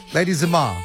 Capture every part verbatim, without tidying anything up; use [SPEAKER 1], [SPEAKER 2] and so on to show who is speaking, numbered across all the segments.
[SPEAKER 1] Ladies and Ma.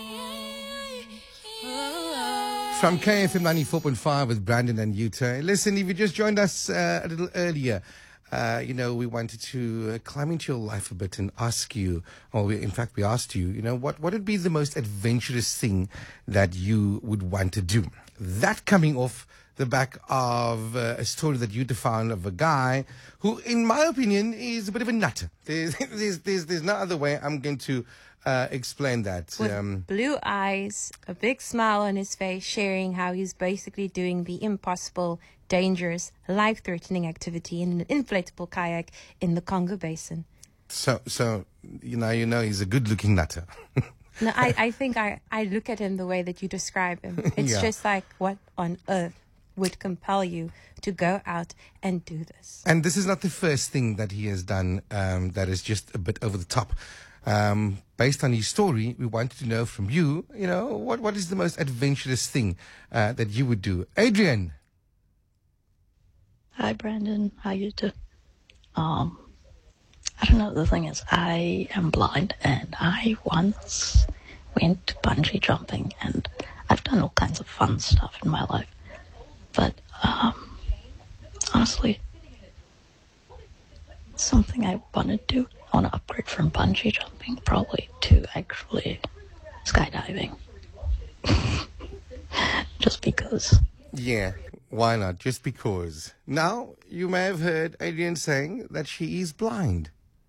[SPEAKER 1] From K F M ninety-four point five with Brandon and Yuta. Listen, if you just joined us uh, a little earlier, uh, you know, we wanted to uh, climb into your life a bit and ask you, or we, in fact, we asked you, you know, what, what would be the most adventurous thing that you would want to do? That coming off the back of uh, a story that you found of a guy who, in my opinion, is a bit of a nutter. There's, there's, there's, there's no other way I'm going to uh, explain that.
[SPEAKER 2] With
[SPEAKER 1] um,
[SPEAKER 2] blue eyes, a big smile on his face, sharing how he's basically doing the impossible, dangerous, life-threatening activity in an inflatable kayak in the Congo Basin.
[SPEAKER 1] So, so you know, you know, he's a good-looking nutter.
[SPEAKER 2] No, I, I think I, I look at him the way that you describe him. It's
[SPEAKER 1] Yeah.
[SPEAKER 2] just like, what on earth would compel you to go out and do this?
[SPEAKER 1] And this is not the first thing that he has done um, that is just a bit over the top. Um, based on his story, we wanted to know from you, you know, what, what is the most adventurous thing uh, that you would do? Adrian.
[SPEAKER 3] Hi, Brandon. How you do? Um, I don't know. The thing is, I am blind, and I once went bungee jumping, and I've done all kinds of fun stuff in my life. But um, honestly, something I want to do, I want to upgrade from bungee jumping probably to actually skydiving. Just because.
[SPEAKER 1] Yeah, why not? Just because. Now, you may have heard Adrian saying that she is blind.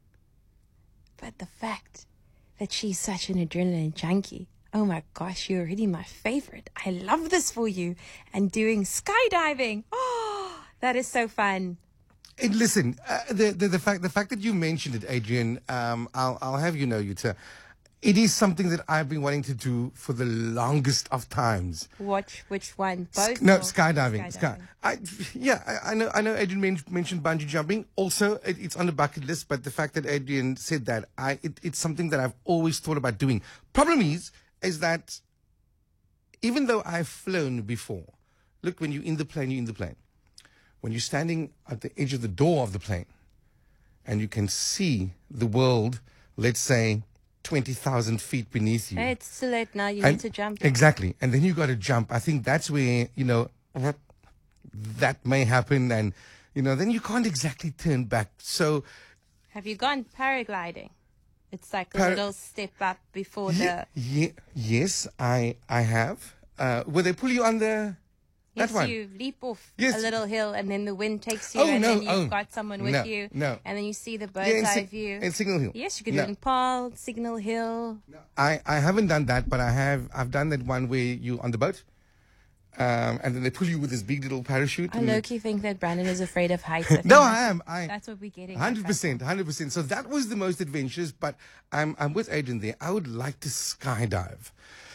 [SPEAKER 2] But the fact that she's such an adrenaline junkie, oh my gosh, you're already my favorite. I love this for you. And doing skydiving, oh, that is so fun.
[SPEAKER 1] And listen, uh, the, the the fact the fact that you mentioned it, Adrian, um, I'll I'll have you know, Yuta, it is something that I've been wanting to do for the longest of times.
[SPEAKER 2] Watch which one? Both?
[SPEAKER 1] No,
[SPEAKER 2] or
[SPEAKER 1] skydiving. Sky,
[SPEAKER 2] skydiving?
[SPEAKER 1] I, yeah, I, I know. I know. Adrian men- mentioned bungee jumping. Also, it, it's on the bucket list. But the fact that Adrian said that, I it, it's something that I've always thought about doing. Problem is, is that even though I've flown before, look, when you're in the plane, you're in the plane. When you're standing at the edge of the door of the plane, and you can see the world, let's say, twenty thousand feet beneath you.
[SPEAKER 2] Hey, it's too late now. You
[SPEAKER 1] And-
[SPEAKER 2] need to jump.
[SPEAKER 1] Exactly. And then you got to jump. I think that's where, you know, that may happen. And, you know, then you can't exactly turn back. So,
[SPEAKER 2] Have you gone paragliding? It's like a
[SPEAKER 1] Para-
[SPEAKER 2] little step up before
[SPEAKER 1] ye-
[SPEAKER 2] the...
[SPEAKER 1] ye- yes, I I have. Uh, will they pull you on the... That
[SPEAKER 2] Yes,
[SPEAKER 1] one?
[SPEAKER 2] you leap off
[SPEAKER 1] Yes.
[SPEAKER 2] a little hill and then the wind takes you
[SPEAKER 1] Oh,
[SPEAKER 2] and
[SPEAKER 1] no,
[SPEAKER 2] then you've
[SPEAKER 1] oh,
[SPEAKER 2] got someone with
[SPEAKER 1] no,
[SPEAKER 2] you.
[SPEAKER 1] no.
[SPEAKER 2] And then you see the bird's
[SPEAKER 1] Yeah, in,
[SPEAKER 2] eye
[SPEAKER 1] Sig-
[SPEAKER 2] view.
[SPEAKER 1] in Signal Hill.
[SPEAKER 2] Yes, you could
[SPEAKER 1] No.
[SPEAKER 2] do it in Paul, Signal Hill.
[SPEAKER 1] I, I haven't done that, but I have. I've done that one where you on the boat, um, and then they pull you with this big little parachute.
[SPEAKER 2] I
[SPEAKER 1] and-
[SPEAKER 2] low-key think that Brandon is afraid of heights. I think
[SPEAKER 1] No,
[SPEAKER 2] that's-
[SPEAKER 1] I am. I
[SPEAKER 2] That's what we're getting. at,
[SPEAKER 1] Hundred
[SPEAKER 2] right?
[SPEAKER 1] percent, hundred percent. So that was the most adventurous. But I'm I'm with Adrian there. I would like to skydive.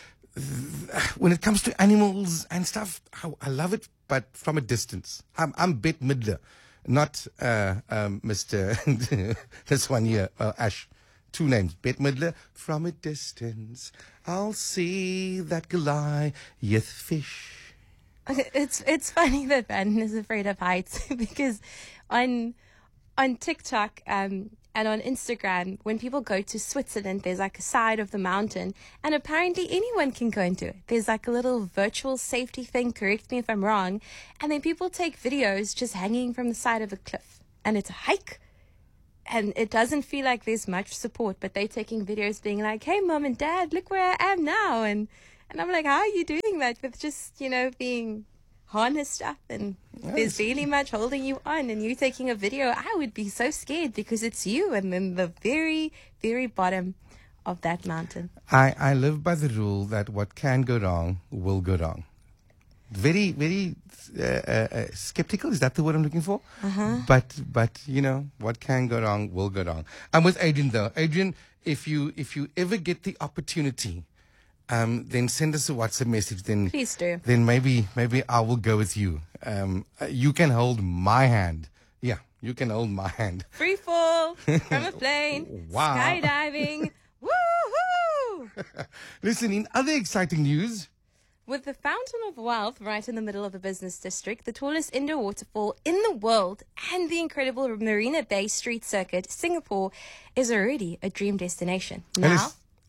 [SPEAKER 1] When it comes to animals and stuff, I, I love it, but from a distance. I'm I'm Bette Midler, not uh, um, Mister this one here, uh, Ash. Two names, Bette Midler. From a distance, I'll see that Goliath fish.
[SPEAKER 2] It's it's funny that Brandon is afraid of heights because on on TikTok um, and on Instagram, when people go to Switzerland, there's like a side of the mountain, and apparently anyone can go into it. There's like a little virtual safety thing. Correct me if I'm wrong. And then people take videos just hanging from the side of a cliff, and it's a hike. And it doesn't feel like there's much support, but they're taking videos being like, hey, mom and dad, look where I am now. And and I'm like, how are you doing that with just, you know, being harnessed up and there's barely much holding you on and you taking a video? I would be so scared because it's you and then the very, very bottom of that mountain.
[SPEAKER 1] I, I live by the rule that what can go wrong will go wrong. Very, very uh, uh, uh, skeptical. Is that the word I'm looking for? Uh-huh. But, but you know, what can go wrong will go wrong. I'm with Adrian though. Adrian, if you if you ever get the opportunity, um, then send us a WhatsApp message. Then
[SPEAKER 2] Please do.
[SPEAKER 1] Then maybe maybe I will go with you. Um, uh, you can hold my hand. Yeah, you can hold my hand.
[SPEAKER 2] Free fall from a plane,
[SPEAKER 1] Wow.
[SPEAKER 2] skydiving, woohoo!
[SPEAKER 1] Listen, in other exciting news.
[SPEAKER 2] With the Fountain of Wealth right in the middle of the business district, the tallest indoor waterfall in the world, and the incredible Marina Bay Street Circuit, Singapore is already a dream destination.
[SPEAKER 1] And
[SPEAKER 2] Now,
[SPEAKER 1] it's-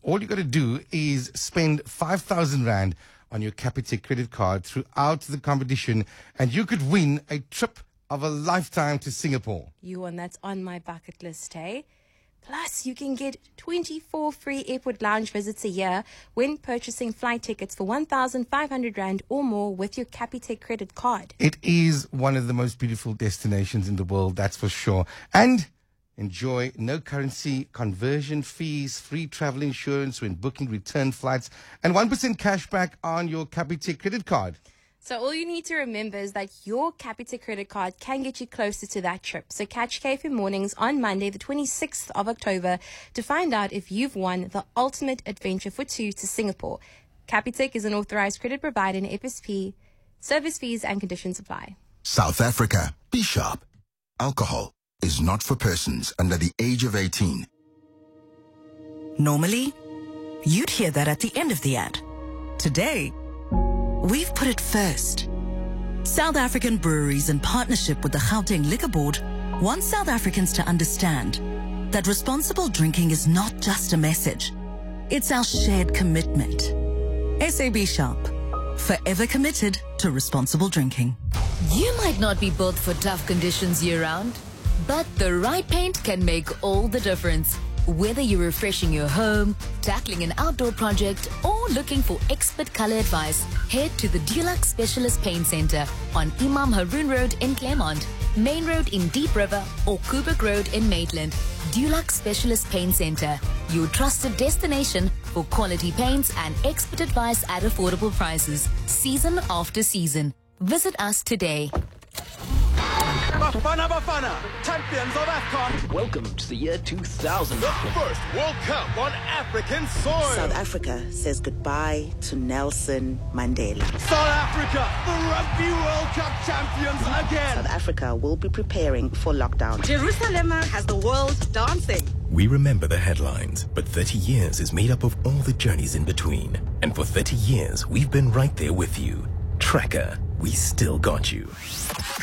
[SPEAKER 1] All you got to do is spend five thousand Rand on your Capitec credit card throughout the competition, and you could win a trip of a lifetime to Singapore.
[SPEAKER 2] You and that's on my bucket list, hey? Plus, you can get twenty-four free airport lounge visits a year when purchasing flight tickets for one thousand five hundred Rand or more with your Capitec credit card.
[SPEAKER 1] It is one of the most beautiful destinations in the world, that's for sure. And enjoy no currency conversion fees, free travel insurance when booking return flights, and one percent cash back on your Capitec credit card.
[SPEAKER 2] So all you need to remember is that your Capitec credit card can get you closer to that trip. So catch K F M Mornings on Monday, the twenty-sixth of October, to find out if you've won the ultimate adventure for two to Singapore. Capitec is an authorized credit provider in F S P. Service fees and conditions apply.
[SPEAKER 4] South Africa. Be sharp. Alcohol is not for persons under the age of eighteen.
[SPEAKER 5] Normally, you'd hear that at the end of the ad. Today, we've put it first. South African breweries, in partnership with the Gauteng Liquor Board, want South Africans to understand that responsible drinking is not just a message. It's our shared commitment. S A B Sharp, forever committed to responsible drinking.
[SPEAKER 6] You might not be built for tough conditions year-round, but the right paint can make all the difference. Whether you're refreshing your home, tackling an outdoor project, or looking for expert color advice, head to the Dulux Specialist Paint Center on Imam Haroon Road in Claremont, Main Road in Deep River, or Kubrick Road in Maitland. Dulux Specialist Paint Center, your trusted destination for quality paints and expert advice at affordable prices, season after season. Visit us today.
[SPEAKER 7] Bafana Bafana, champions of AFCON.
[SPEAKER 8] Welcome to the year two thousand.
[SPEAKER 7] The first World Cup on African soil.
[SPEAKER 9] South Africa says goodbye to Nelson Mandela.
[SPEAKER 7] South Africa, the Rugby World Cup champions again.
[SPEAKER 9] South Africa will be preparing for lockdown.
[SPEAKER 10] Jerusalem has the world dancing.
[SPEAKER 11] We remember the headlines, but thirty years is made up of all the journeys in between. And for thirty years, we've been right there with you. Tracker, we still got you.